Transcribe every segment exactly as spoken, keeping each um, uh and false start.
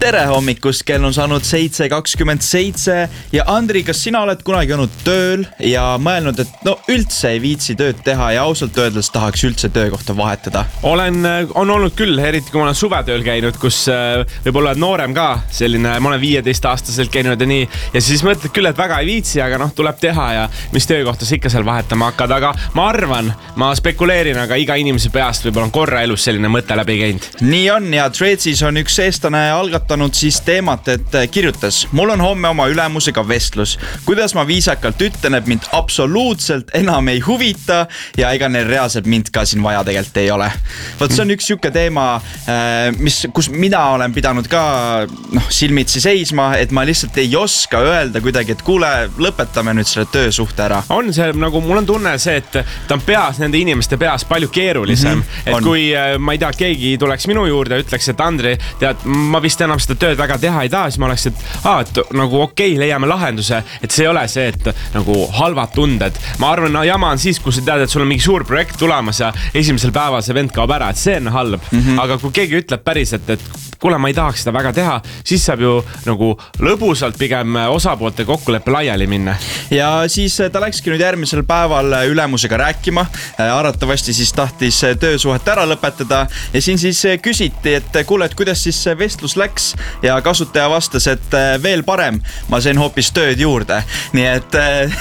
tere hommikust, kell on saanud seitse kakskümmend seitse ja Andri, kas sina oled kunagi olnud tööl ja mõelnud, et no üldse ei viitsi tööd teha ja ausalt öeldes tahaks üldse töökohta vahetada? Olen, on olnud küll, eriti kui ma olen suvetööl käinud, kus võib-olla noorem ka, selline, ma olen viieteist aastaselt käinud ja nii, ja siis mõtled küll, et väga ei viitsi, aga noh, tuleb teha ja mis töökohta sa ikka seal vahetama hakkad, aga ma arvan, ma spekuleerin, aga iga inimese peast võib-olla on korra elus selline mõte läbi käinud. Nii on ja Threadsis on üks eestlane algatanud siis teemat, et kirjutas: mul on homme oma ülemusega vestlus. Kuidas ma viisakalt ütlen, et mind absoluutselt enam ei huvita ja ega neil reaalselt mind ka siin vaja tegelikult ei ole. Võt, see on üks siuke teema, mis, kus mina olen pidanud ka noh, silmitsi seisma, et ma lihtsalt ei oska öelda kuidagi, et kuule, lõpetame nüüd selle töösuhte ära. On see nagu, mul on tunne see, et ta on peas, nende inimeste peas palju keerulisem. Mm-hmm, et on. Kui, ma ei tea, keegi tuleks minu juurde ja ütleks, et Andri, tead, ma vist enam seda tööd väga teha ei taha, siis ma oleks, et, aa, et nagu okei, leiame lahenduse, et see ei ole see, et nagu halvad tunded. Ma arvan, no jama on siis, kui sa tead, et sul on mingi suur projekt tulemas ja esimesel päeval see vend kaob ära, et see on halb. Mm-hmm. Aga kui keegi ütleb päriselt, et kuule, ma ei tahaks seda väga teha, siis saab ju nagu lõbusalt pigem osapoolte kokkuleppe laiali minna. Ja siis ta läkski nüüd järgmisel päeval ülemusega rääkima. Arvatavasti siis tahtis töösuhet ära lõpetada ja siin siis küsiti, et kuule, et kuidas siis vestlus läks ja kasutaja vastas, et veel parem, ma sain hoopis tööd juurde. Nii et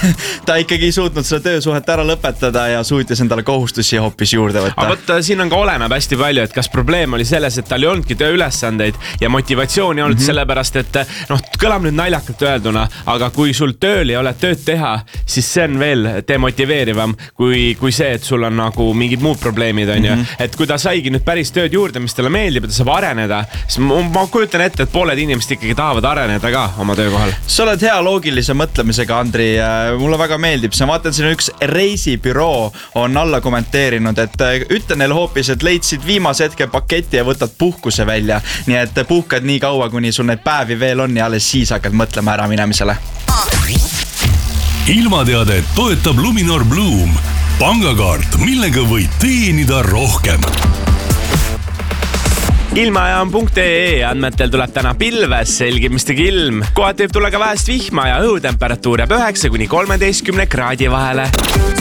ta ikkagi ei suutnud seda töösuhet ära lõpetada ja suutis endale kohustusi hoopis juurde võtta. Aga võtta, siin on ka oleneb hästi palju, et kas probleem oli selles, et tal ei olnudki tööülesandeid ja motivatsiooni olnud mm-hmm. sellepärast, et noh, kõlab nüüd naljakalt öelduna, aga kui sul tööl ei ole tööd teha, siis see on veel demotiveerivam kui, kui see, et sul on nagu mingid muud probleemid on mm-hmm. ju. Et kui ta saigi nüüd päris tööd juurde, mis talle meeldib, et ta saab areneda, siis ma, ma kujutan ette, et pooled inimesed ikkagi tahavad areneda ka oma töökohal. Sa oled hea loogilise mõtlemisega, Andri. Mulle väga meeldib. Sa vaatan, siin üks reisibüroo on alla kommenteerinud, et ütle neile hoopis, et leidsid viimase hetke paketi ja võtad puhkuse välja. Nii et puhkad nii kaua, kuni sul neid päevi veel on ja alles siis hakkad mõtlema ära minemisele. Ilmateade toetab Luminor Bloom. Pangakaart, millega võid teenida rohkem. Ilmajaam.ee andmetel tuleb täna pilves, selgimistega ilm. Kohati võib tulla ka vähest vihma ja õhutemperatuur jääb üheksa kuni kolmeteistkümne kraadi vahele.